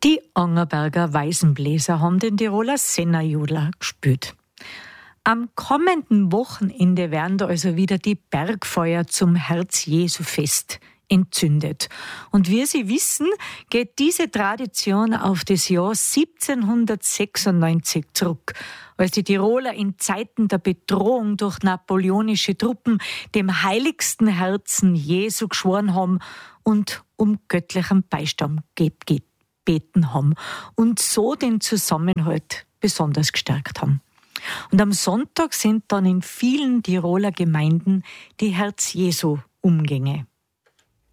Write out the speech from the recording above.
Die Angerberger Weißenbläser haben den Tiroler Sennerjodler gespielt. Am kommenden Wochenende werden da also wieder die Bergfeuer zum Herz-Jesu-Fest entzündet. Und wie Sie wissen, geht diese Tradition auf das Jahr 1796 zurück, als die Tiroler in Zeiten der Bedrohung durch napoleonische Truppen dem heiligsten Herzen Jesu geschworen haben und um göttlichen Beistand gebeten haben und so den Zusammenhalt besonders gestärkt haben. Und am Sonntag sind dann in vielen Tiroler Gemeinden die Herz-Jesu-Umgänge.